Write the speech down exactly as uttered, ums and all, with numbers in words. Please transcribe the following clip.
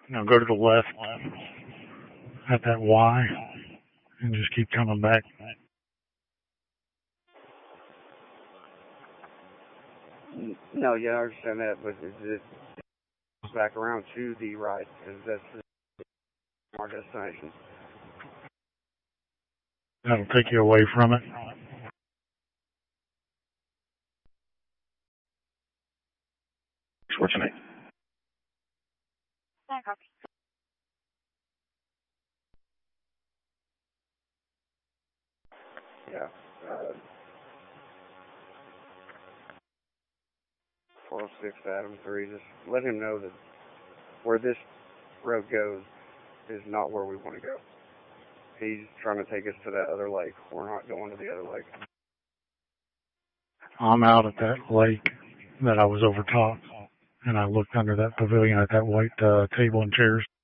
Now go to the left at that Y and just keep coming back. No, yeah, I understand that, but it's it back around to the right, because that's our destination. That'll take you away from it. What's your name? Yeah. Uh, four oh six Adam three, just let him know that where this road goes is not where we want to go. He's trying to take us to that other lake. We're not going to the other lake. I'm out at that lake that I was over top, and I looked under that pavilion at that white uh, table and chairs.